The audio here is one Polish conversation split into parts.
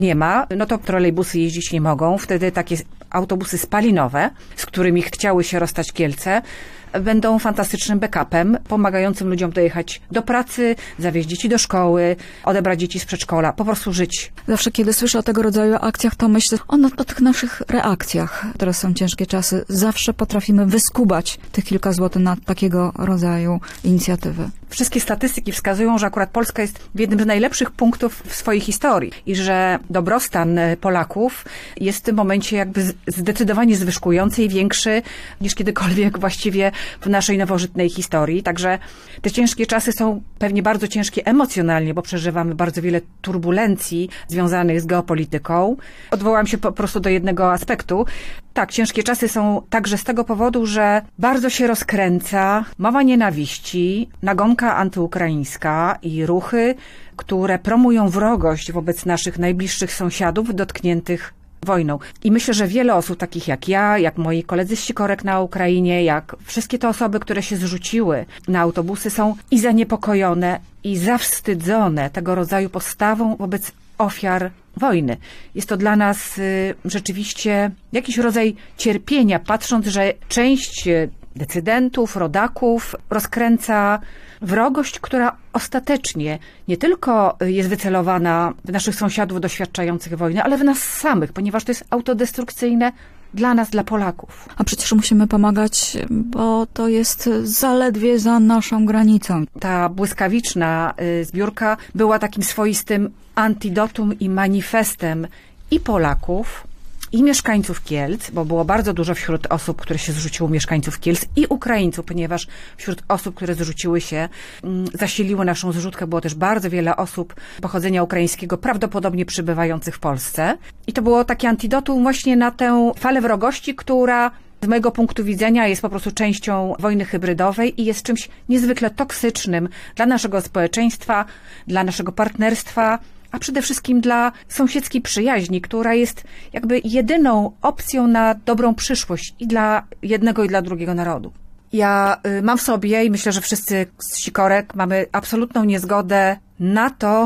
nie ma, no to trolejbusy jeździć nie mogą. Wtedy takie autobusy spalinowe, z którymi chciały się rozstać Kielce, będą fantastycznym backupem, pomagającym ludziom dojechać do pracy, zawieźć dzieci do szkoły, odebrać dzieci z przedszkola, po prostu żyć. Zawsze, kiedy słyszę o tego rodzaju akcjach, to myślę o tych naszych reakcjach. Teraz są ciężkie czasy. Zawsze potrafimy wyskubać tych kilka złotych na takiego rodzaju inicjatywy. Wszystkie statystyki wskazują, że akurat Polska jest w jednym z najlepszych punktów w swojej historii i że dobrostan Polaków jest w tym momencie jakby zdecydowanie zwyżkujący i większy niż kiedykolwiek właściwie w naszej nowożytnej historii. Także te ciężkie czasy są pewnie bardzo ciężkie emocjonalnie, bo przeżywamy bardzo wiele turbulencji związanych z geopolityką. Odwołam się po prostu do jednego aspektu. Tak, ciężkie czasy są także z tego powodu, że bardzo się rozkręca mowa nienawiści, nagonka antyukraińska i ruchy, które promują wrogość wobec naszych najbliższych sąsiadów dotkniętych wojną. I myślę, że wiele osób, takich jak ja, jak moi koledzy z Sikorek na Ukrainie, jak wszystkie te osoby, które się zrzuciły na autobusy, są i zaniepokojone, i zawstydzone tego rodzaju postawą wobec ofiar wojny. Jest to dla nas rzeczywiście jakiś rodzaj cierpienia, patrząc, że część decydentów, rodaków rozkręca wrogość, która ostatecznie nie tylko jest wycelowana w naszych sąsiadów doświadczających wojny, ale w nas samych, ponieważ to jest autodestrukcyjne dla nas, dla Polaków. A przecież musimy pomagać, bo to jest zaledwie za naszą granicą. Ta błyskawiczna zbiórka była takim swoistym antidotum i manifestem i Polaków, i mieszkańców Kielc, bo było bardzo dużo wśród osób, które się zrzuciło mieszkańców Kielc, i Ukraińców, ponieważ wśród osób, które zrzuciły się, zasiliły naszą zrzutkę, było też bardzo wiele osób pochodzenia ukraińskiego, prawdopodobnie przybywających w Polsce. I to było takie antidotum właśnie na tę falę wrogości, która z mojego punktu widzenia jest po prostu częścią wojny hybrydowej i jest czymś niezwykle toksycznym dla naszego społeczeństwa, dla naszego partnerstwa, a przede wszystkim dla sąsiedzkiej przyjaźni, która jest jakby jedyną opcją na dobrą przyszłość i dla jednego, i dla drugiego narodu. Ja mam w sobie, i myślę, że wszyscy z Sikorek mamy absolutną niezgodę na to,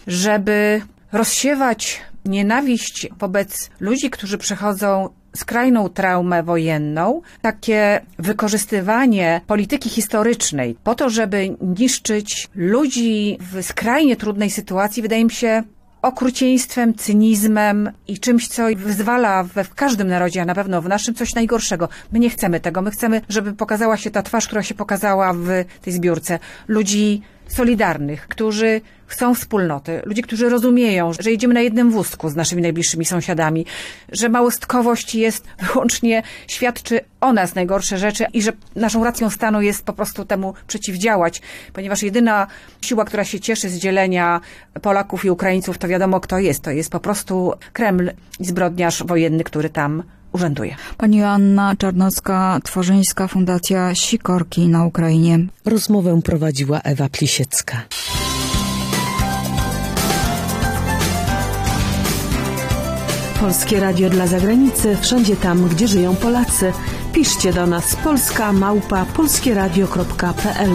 żeby rozsiewać nienawiść wobec ludzi, którzy przechodzą skrajną traumę wojenną, takie wykorzystywanie polityki historycznej po to, żeby niszczyć ludzi w skrajnie trudnej sytuacji, wydaje mi się okrucieństwem, cynizmem i czymś, co wyzwala w każdym narodzie, a na pewno w naszym, coś najgorszego. My nie chcemy tego. My chcemy, żeby pokazała się ta twarz, która się pokazała w tej zbiórce. Ludzi solidarnych, którzy chcą wspólnoty, ludzi, którzy rozumieją, że jedziemy na jednym wózku z naszymi najbliższymi sąsiadami, że małostkowość jest wyłącznie, świadczy o nas najgorsze rzeczy i że naszą racją stanu jest po prostu temu przeciwdziałać, ponieważ jedyna siła, która się cieszy z dzielenia Polaków i Ukraińców, to wiadomo kto jest. To jest po prostu Kreml i zbrodniarz wojenny, który tam urzęduje. Pani Joanna Czarnocka-Tworzyńska, Fundacja Sikorki na Ukrainie. Rozmowę prowadziła Ewa Plisiecka. Polskie Radio dla zagranicy, wszędzie tam, gdzie żyją Polacy. Piszcie do nas polska@polskieradio.pl.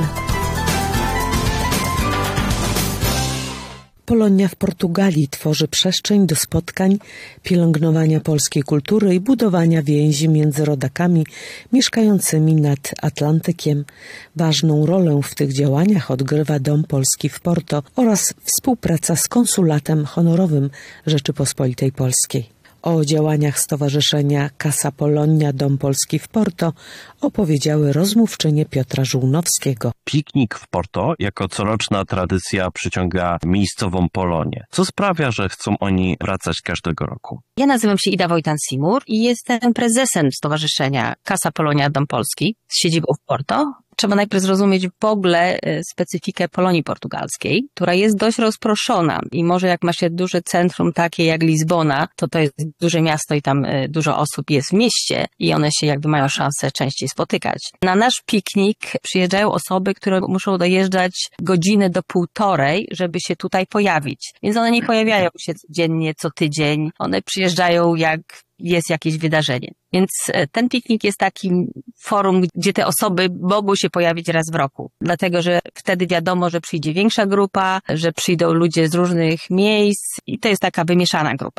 Polonia w Portugalii tworzy przestrzeń do spotkań, pielęgnowania polskiej kultury i budowania więzi między rodakami mieszkającymi nad Atlantykiem. Ważną rolę w tych działaniach odgrywa Dom Polski w Porto oraz współpraca z Konsulatem Honorowym Rzeczypospolitej Polskiej. O działaniach Stowarzyszenia Casa Polonia Dom Polski w Porto opowiedziały rozmówczynie Piotra Żółnowskiego. Piknik w Porto jako coroczna tradycja przyciąga miejscową Polonię. Co sprawia, że chcą oni wracać każdego roku? Ja nazywam się Ida Wojtan-Simur i jestem prezesem Stowarzyszenia Casa Polonia Dom Polski z siedzibą w Porto. Trzeba najpierw zrozumieć w ogóle specyfikę Polonii portugalskiej, która jest dość rozproszona i może jak ma się duże centrum takie jak Lizbona, to jest duże miasto i tam dużo osób jest w mieście i one się jakby mają szansę częściej spotykać. Na nasz piknik przyjeżdżają osoby, które muszą dojeżdżać godzinę do półtorej, żeby się tutaj pojawić. Więc one nie pojawiają się codziennie, co tydzień. One przyjeżdżają jak jest jakieś wydarzenie. Więc ten piknik jest takim forum, gdzie te osoby mogą się pojawić raz w roku. Dlatego, że wtedy wiadomo, że przyjdzie większa grupa, że przyjdą ludzie z różnych miejsc i to jest taka wymieszana grupa.